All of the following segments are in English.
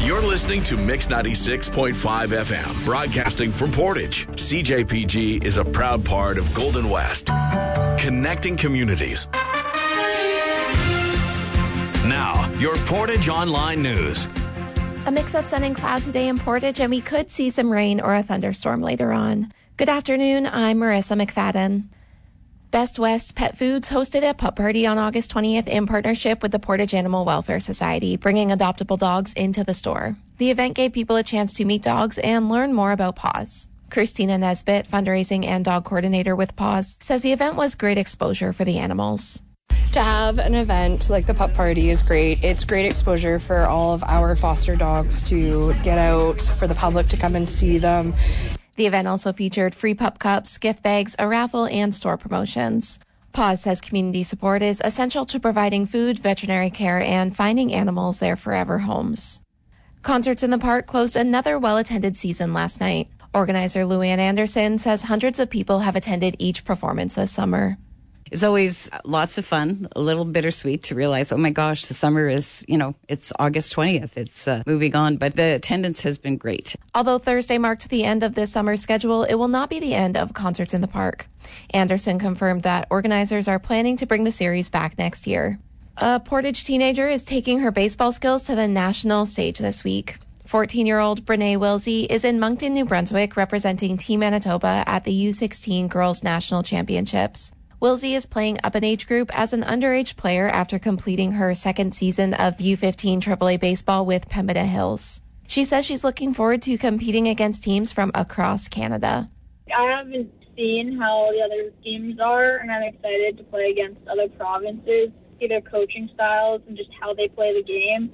You're listening to Mix 96.5 FM, broadcasting from Portage. CJPG is a proud part of Golden West, connecting communities. Now, your Portage Online News. A mix of sun and cloud today in Portage, and we could see some rain or a thunderstorm later on. Good afternoon, I'm Marissa McFadden. Best West Pet Foods hosted a pup party on August 20th in partnership with the Portage Animal Welfare Society, bringing adoptable dogs into the store. The event gave people a chance to meet dogs and learn more about Paws. Christina Nesbitt, fundraising and dog coordinator with Paws, says the event was great exposure for the animals. To have an event like the pup party is great. It's great exposure for all of our foster dogs to get out, for the public to come and see them. The event also featured free pup cups, gift bags, a raffle, and store promotions. Paws says community support is essential to providing food, veterinary care, and finding animals their forever homes. Concerts in the Park closed another well-attended season last night. Organizer Luann Anderson says hundreds of people have attended each performance this summer. It's always lots of fun, a little bittersweet to realize, oh my gosh, the summer is, it's August 20th. It's moving on, but the attendance has been great. Although Thursday marked the end of this summer's schedule, it will not be the end of Concerts in the Park. Anderson confirmed that organizers are planning to bring the series back next year. A Portage teenager is taking her baseball skills to the national stage this week. 14-year-old Brene Wilsey is in Moncton, New Brunswick, representing Team Manitoba at the U16 Girls National Championships. Wilsey is playing up an age group as an underage player after completing her second season of U15 AAA baseball with Pembina Hills. She says she's looking forward to competing against teams from across Canada. I haven't seen how the other teams are, and I'm excited to play against other provinces, see their coaching styles and just how they play the game.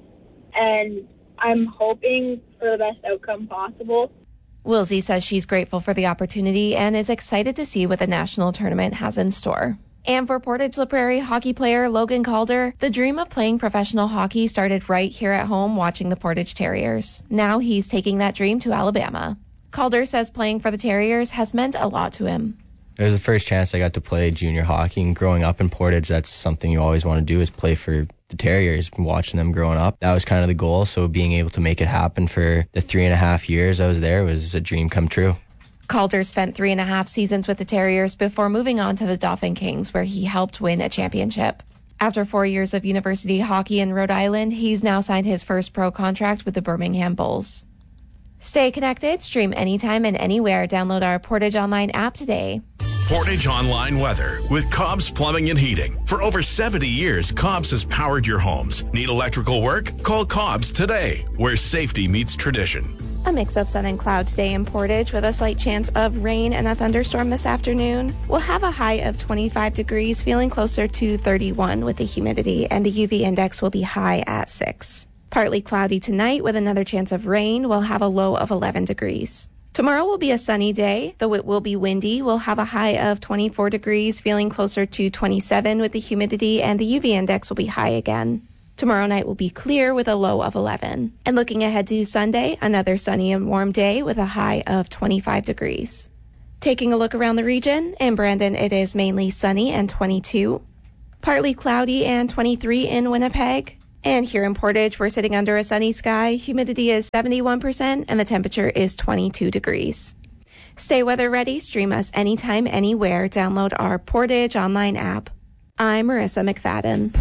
And I'm hoping for the best outcome possible. Wilsey says she's grateful for the opportunity and is excited to see what the national tournament has in store. And for Portage La Prairie hockey player Logan Calder, the dream of playing professional hockey started right here at home watching the Portage Terriers. Now he's taking that dream to Alabama. Calder says playing for the Terriers has meant a lot to him. It was the first chance I got to play junior hockey, and growing up in Portage, that's something you always want to do, is play for the Terriers. Watching them growing up, that was kind of the goal, so being able to make it happen for the 3.5 years I was there was a dream come true. Calder spent 3.5 seasons with the Terriers before moving on to the Dauphin Kings, where he helped win a championship. After 4 years of university hockey in Rhode Island, he's now signed his first pro contract with the Birmingham Bulls. Stay connected, stream anytime and anywhere. Download our Portage Online app today. Portage Online Weather with Cobb's Plumbing and Heating. For over 70 years, Cobb's has powered your homes. Need electrical work? Call Cobb's today, where safety meets tradition. A mix of sun and cloud today in Portage with a slight chance of rain and a thunderstorm this afternoon. We'll have a high of 25 degrees, feeling closer to 31 with the humidity, and the UV index will be high at 6. Partly cloudy tonight with another chance of rain. We'll have a low of 11 degrees. Tomorrow will be a sunny day, though it will be windy. We'll have a high of 24 degrees, feeling closer to 27 with the humidity, and the UV index will be high again. Tomorrow night will be clear with a low of 11. And looking ahead to Sunday, another sunny and warm day with a high of 25 degrees. Taking a look around the region, in Brandon it is mainly sunny and 22. Partly cloudy and 23 in Winnipeg. And here in Portage, we're sitting under a sunny sky. Humidity is 71% and the temperature is 22 degrees. Stay weather ready. Stream us anytime, anywhere. Download our Portage Online app. I'm Marissa McFadden.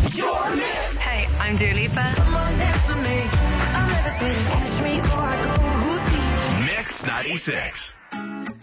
Hey, I'm Dua Lipa. Mix 96.